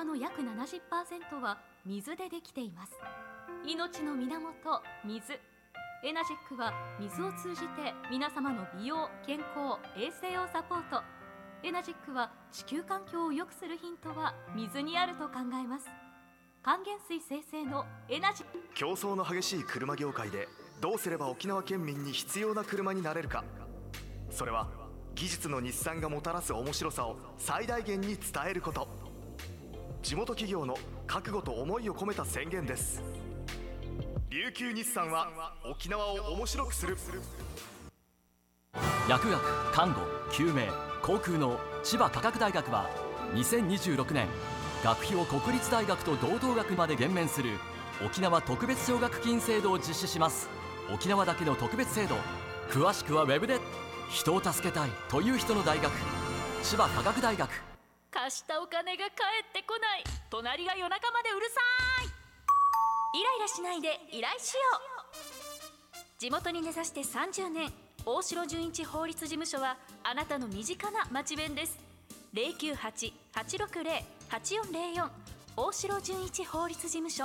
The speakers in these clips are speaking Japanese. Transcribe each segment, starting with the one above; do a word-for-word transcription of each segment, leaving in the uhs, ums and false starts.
の約 ななじゅっパーセント は水でできています。命の源、水。エナジックは水を通じて皆様の美容、健康、衛生をサポート。エナジックは地球環境を良くするヒントは水にあると考えます。還元水生成のエナジック。 競争の激しい車業界でどうすれば沖縄県民に必要な車になれるか。それは技術の日産がもたらす面白さを最大限に伝えること。地元企業の覚悟と思いを込めた宣言です。琉球日産は沖縄を面白くする。 薬学、看護、救命、航空の千葉科学大学はにせんにじゅうろくねん学費を国立大学と同等額まで減免する沖縄特別奨学金制度を実施します。沖縄だけの特別制度。詳しくはウェブで。人を助けたいという人の大学、千葉科学大学。 貸したお金が返ってこない。隣が夜中までうるさい。イライラしないで依頼しよう。地元に根ざしてさんじゅうねん、大城純一法律事務所はあなたの身近な町弁です。 ゼロきゅうはち はちろくゼロ はちよんゼロよん 大城純一法律事務所。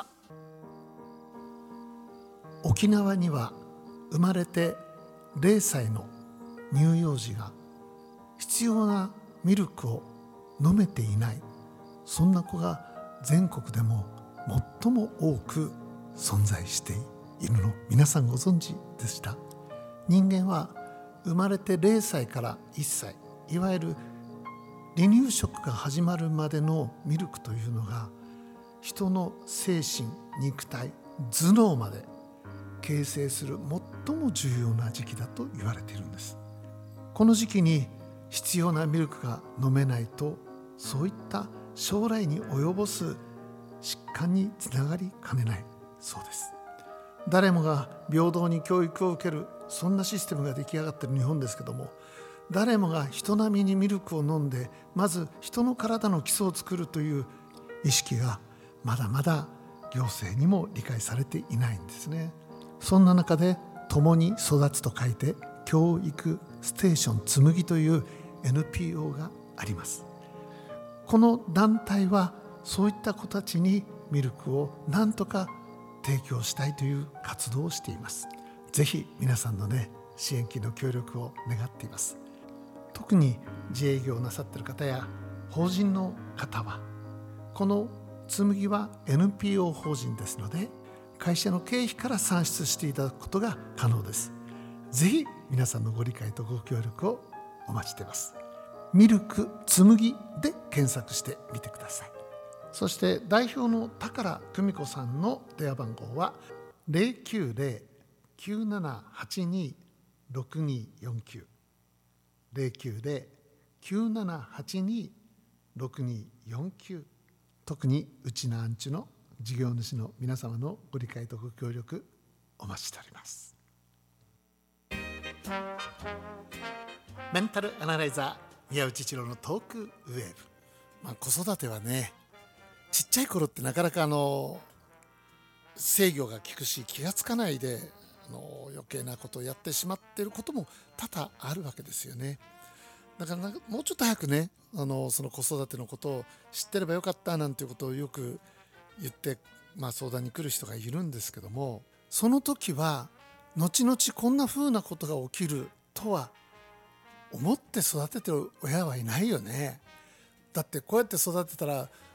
沖縄には生まれてゼロさいの乳幼児が必要なミルクを飲めていない、そんな子が全国でも最も多く存在しているの皆さんご存知でした？人間は生まれてゼロさいからいっさい、いわゆる離乳食が始まるまでのミルクというのが人の精神、肉体、頭脳まで形成する最も重要な時期だと言われているんです。この時期に必要なミルクが飲めないと、そういった将来に及ぼす疾患につながりかねないそうです。誰もが平等に教育を受ける、そんなシステムが出来上がっている日本ですけども、誰もが人並みにミルクを飲んで、まず人の体の基礎を作るという意識がまだまだ行政にも理解されていないんですね。そんな中で共に育つと書いて教育ステーションつむぎという エヌピーオー があります。この団体はそういった子たちにミルクを何とか提供したいという活動をしています。ぜひ皆さんのね、支援金の協力を願っています。特に自営業をなさっている方や法人の方は、このつむぎは エヌピーオー 法人ですので、会社の経費から算出していただくことが可能です。ぜひ皆さんのご理解とご協力をお待ちしています。ミルクつむぎで検索してみてください。そして代表の宝久美子さんの電話番号は ゼロきゅうゼロ きゅうななはちに ろくによんきゅう ゼロきゅうゼロ きゅうななはちに ろくによんきゅう。特にうちなあんちゅの事業主の皆様のご理解とご協力お待ちしております。メンタルアナライザー宮内一郎のトークウェーブ、まあ、子育てはね、ちっちゃい頃ってなかなかあの制御が効くし、気がつかないであの余計なことをやってしまっていることも多々あるわけですよね。だからなんかもうちょっと早くね、あのその子育てのことを知ってればよかったなんていうことをよく言って、まあ、相談に来る人がいるんですけども、その時は後々こんな風なことが起きるとは思って育ててる親はいないよね。だってこうやって育てたら